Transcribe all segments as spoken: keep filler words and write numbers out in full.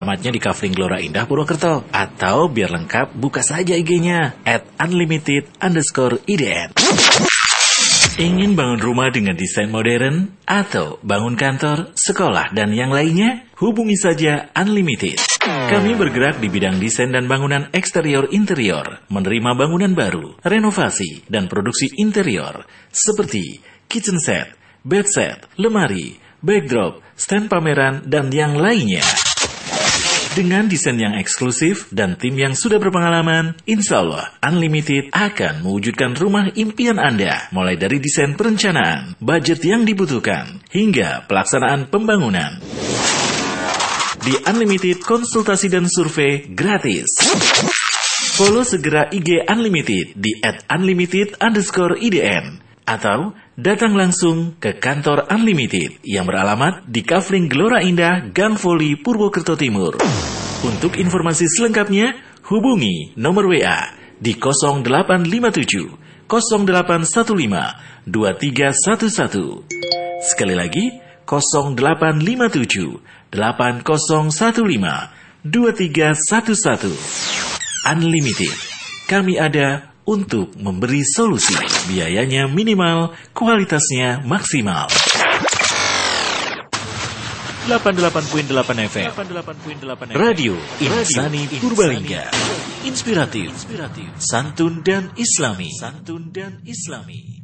Alamatnya di Kafling Gelora Indah, Purwokerto. Atau biar lengkap, buka saja I G-nya at unlimited underscore I D N. Ingin bangun rumah dengan desain modern? Atau bangun kantor, sekolah, dan yang lainnya? Hubungi saja Unlimited. Kami bergerak di bidang desain dan bangunan eksterior-interior, menerima bangunan baru, renovasi, dan produksi interior, seperti kitchen set, bed set, lemari, backdrop, stand pameran, dan yang lainnya. Dengan desain yang eksklusif dan tim yang sudah berpengalaman, insya Allah Unlimited akan mewujudkan rumah impian Anda. Mulai dari desain perencanaan, budget yang dibutuhkan, hingga pelaksanaan pembangunan. Di Unlimited, konsultasi dan survei gratis. Follow segera I G Unlimited di at unlimited underscore I D N. Atau datang langsung ke kantor Unlimited yang beralamat di Kafling Gelora Indah, Gang Voli, Purwokerto Timur. Untuk informasi selengkapnya, hubungi nomor W A di nol delapan lima tujuh nol delapan satu lima dua tiga satu satu. Sekali lagi, nol delapan lima tujuh delapan nol satu lima dua tiga satu satu. Unlimited, kami ada untuk memberi solusi. Biayanya minimal, kualitasnya maksimal. delapan puluh delapan koma delapan F M Radio Insani Purbalingga. Inspiratif, santun dan islami. Santun dan islami.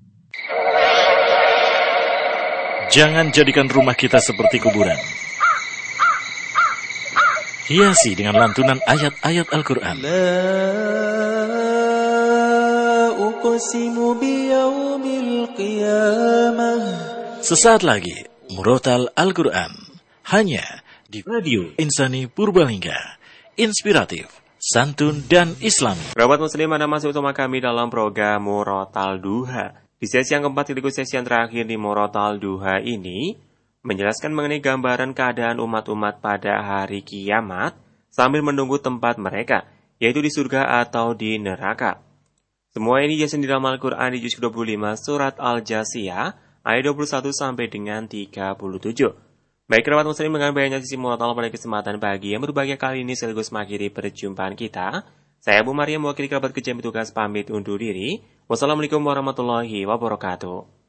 Jangan jadikan rumah kita seperti kuburan. Hiasi dengan lantunan ayat-ayat Al-Quran. Sesaat lagi, Murotal Al-Quran. Hanya di Radio Insani Purbalingga. Inspiratif, santun, dan islami. Sahabat muslim, Anda masih utama kami dalam program Murotal Duha. Di sesi yang keempat, sekaligus sesi yang terakhir di Murotal Duha ini, menjelaskan mengenai gambaran keadaan umat-umat pada hari kiamat sambil menunggu tempat mereka, yaitu di surga atau di neraka. Semua ini dijelaskan di dalam Al-Quran di juz dua puluh lima surat Al-Jasiyah ayat dua puluh satu sampai dengan tiga puluh tujuh. Baik kerabat muslim, dengan banyak sisi murotal pada kesempatan pagi yang berbahagia kali ini sekaligus mengakhiri perjumpaan kita. Saya Abu Maria mewakili kerabat kerja yang bertugas pamit undur diri. Wassalamualaikum warahmatullahi wabarakatuh.